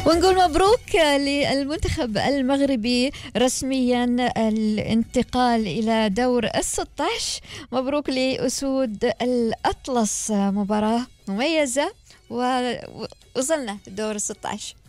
ونقول مبروك للمنتخب المغربي رسميا الانتقال إلى دور ال16. مبروك لأسود الأطلس، مباراة مميزة ووصلنا دور ال16.